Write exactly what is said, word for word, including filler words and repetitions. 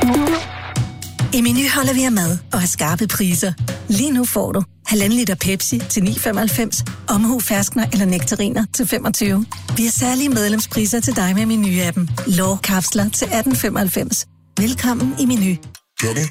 I Meny holder vi af mad og har skarpe priser. Lige nu får du halvanden liter Pepsi til ni femoghalvfems, omhu ferskner eller nektariner til femogtyve. Vi har særlige medlemspriser til dig med Meny-appen. Lår kapsler til atten femoghalvfems. Velkommen i Meny. Double